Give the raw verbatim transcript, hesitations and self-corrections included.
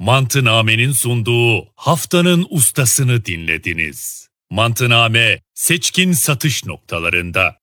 Mantıname'nin sunduğu Haftanın Ustasını dinlediniz. Mantıname seçkin satış noktalarında.